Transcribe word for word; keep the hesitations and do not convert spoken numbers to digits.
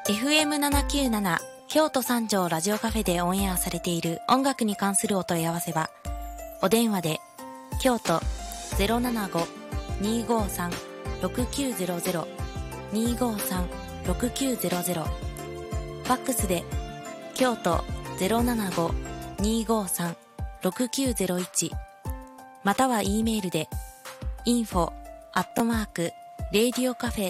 エフエムななきゅうなな 京都三条ラジオカフェでオンエアされている音楽に関するお問い合わせは、お電話で京都 ゼロななご にーごーさん ろくきゅうゼロゼロ にーごーさん ろくきゅうゼロゼロ、ファックスで京都 ゼロななご にーごーさん ろくきゅうゼロいち、または E メールで インフォ アットマーク レイディオカフェ